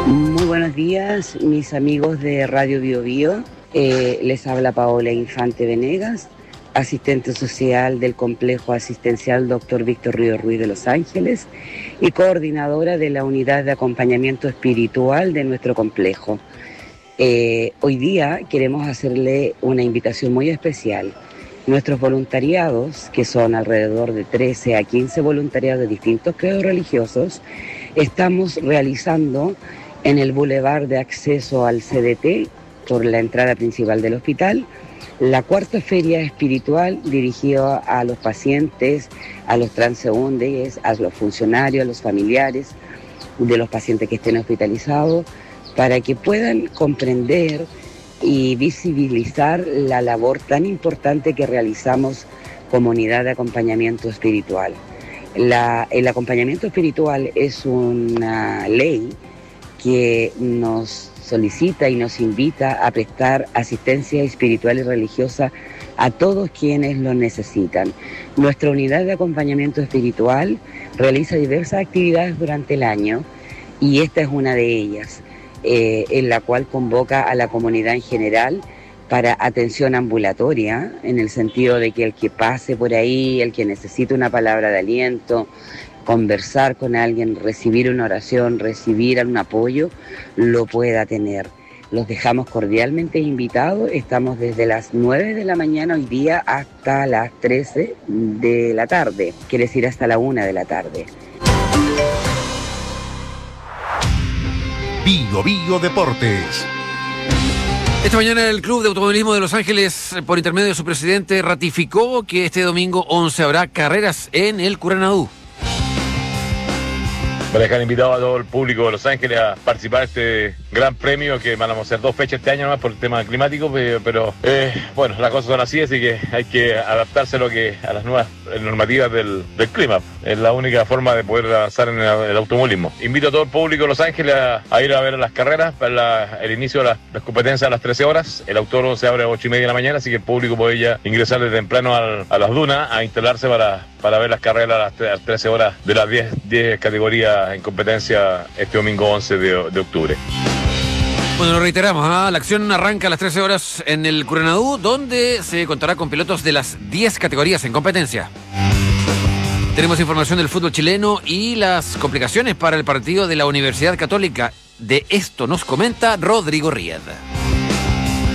Muy buenos días, mis amigos de Radio Bio Bio. Les habla Paola Infante Venegas, asistente social del Complejo Asistencial Dr. Víctor Río Ruiz de Los Ángeles y coordinadora de la Unidad de Acompañamiento Espiritual de nuestro complejo. Hoy día queremos hacerle una invitación muy especial. Nuestros voluntariados, que son alrededor de 13 a 15 voluntariados de distintos credos religiosos, estamos realizando en el bulevar de acceso al CDT, por la entrada principal del hospital, la cuarta feria espiritual dirigida a los pacientes, a los transeúntes, a los funcionarios, a los familiares de los pacientes que estén hospitalizados, para que puedan comprender y visibilizar la labor tan importante que realizamos como unidad de acompañamiento espiritual. El acompañamiento espiritual es una ley que nos solicita y nos invita a prestar asistencia espiritual y religiosa a todos quienes lo necesitan. Nuestra unidad de acompañamiento espiritual realiza diversas actividades durante el año y esta es una de ellas, en la cual convoca a la comunidad en general para atención ambulatoria, en el sentido de que el que pase por ahí, el que necesite una palabra de aliento, conversar con alguien, recibir una oración, recibir un apoyo, lo pueda tener. Los dejamos cordialmente invitados. Estamos desde las 9 de la mañana hoy día hasta las 13 de la tarde, quiere decir hasta la 1 de la tarde. Bio Bio Deportes. Esta mañana el Club de Automovilismo de Los Ángeles, por intermedio de su presidente, ratificó que este domingo 11 habrá carreras en el Curanadú. Para dejar invitado a todo el público de Los Ángeles a participar de este gran premio, que van a ser 2 fechas este año nomás por el tema climático, pero bueno, las cosas son así que hay que adaptarse a las nuevas normativas del clima. Es la única forma de poder avanzar en el automovilismo. Invito a todo el público de Los Ángeles a ir a ver las carreras, para el inicio de las competencias a las 13 horas. El autódromo se abre a 8:30 de la mañana, así que el público puede ya ingresar desde temprano a las dunas, a instalarse para ver las carreras a las 13 horas de las 10 categorías en competencia este domingo 11 de octubre. Bueno, lo reiteramos, la acción arranca a las 13 horas en el Curanadú, donde se contará con pilotos de las 10 categorías en competencia. Tenemos información del fútbol chileno y las complicaciones para el partido de la Universidad Católica. De esto nos comenta Rodrigo Ried.